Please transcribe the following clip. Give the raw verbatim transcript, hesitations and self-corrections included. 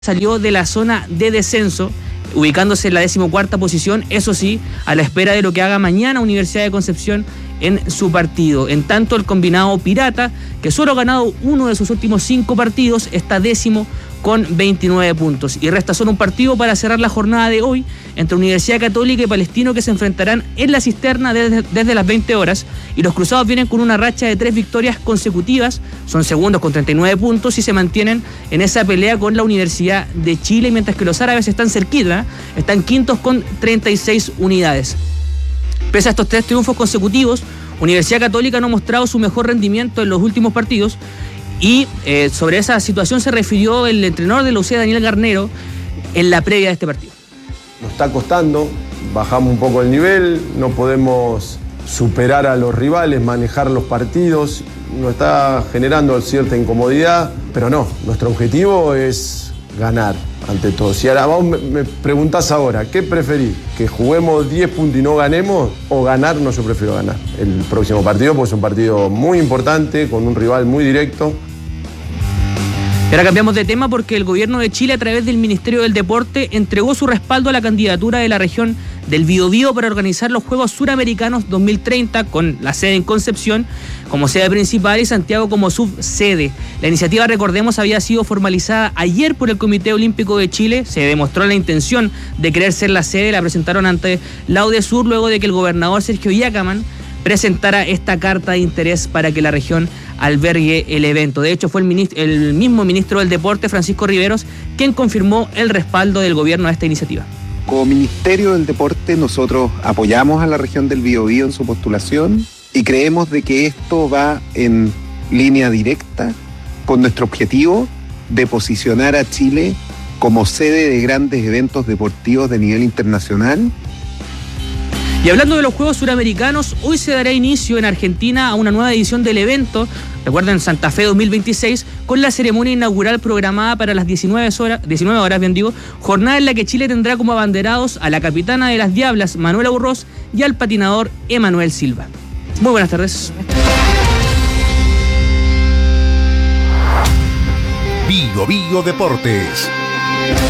salió de la zona de descenso, ubicándose en la decimocuarta posición, eso sí, a la espera de lo que haga mañana Universidad de Concepción en su partido. En tanto, el combinado Pirata, que solo ha ganado uno de sus últimos cinco partidos, está décimo con veintinueve puntos. Y resta solo un partido para cerrar la jornada de hoy entre Universidad Católica y Palestino, que se enfrentarán en la cisterna desde, desde las veinte horas. Y los cruzados vienen con una racha de tres victorias consecutivas, son segundos con treinta y nueve puntos y se mantienen en esa pelea con la Universidad de Chile, mientras que los árabes están cerquita, están quintos con treinta y seis unidades. Pese a estos tres triunfos consecutivos, Universidad Católica no ha mostrado su mejor rendimiento en los últimos partidos. Y eh, sobre esa situación se refirió el entrenador de la U C, Daniel Garnero, en la previa de este partido. Nos está costando, bajamos un poco el nivel, no podemos superar a los rivales, manejar los partidos, nos está generando cierta incomodidad, pero no, nuestro objetivo es ganar ante todo. Si ahora vos me, me preguntás ahora, ¿qué preferís? ¿Que juguemos diez puntos y no ganemos o ganar? No, yo prefiero ganar el próximo partido, porque es un partido muy importante, con un rival muy directo. Y ahora cambiamos de tema porque el gobierno de Chile, a través del Ministerio del Deporte, entregó su respaldo a la candidatura de la región del Biobío para organizar los Juegos Suramericanos dos mil treinta, con la sede en Concepción como sede principal y Santiago como subsede. La iniciativa, recordemos, había sido formalizada ayer por el Comité Olímpico de Chile. Se demostró la intención de querer ser la sede, la presentaron ante la UDESUR luego de que el gobernador Sergio Yacaman presentara esta carta de interés para que la región albergue el evento. De hecho, fue el, ministro, el mismo ministro del Deporte, Francisco Riveros, quien confirmó el respaldo del gobierno a esta iniciativa. Como Ministerio del Deporte, nosotros apoyamos a la región del Biobío en su postulación y creemos de que esto va en línea directa con nuestro objetivo de posicionar a Chile como sede de grandes eventos deportivos de nivel internacional. Y hablando de los Juegos Suramericanos, hoy se dará inicio en Argentina a una nueva edición del evento, recuerden, Santa Fe dos mil veintiséis, con la ceremonia inaugural programada para las diecinueve horas, diecinueve horas, bien digo, jornada en la que Chile tendrá como abanderados a la capitana de las Diablas, Manuela Urroz, y al patinador Emanuel Silva. Muy buenas tardes. Bio Bio Deportes.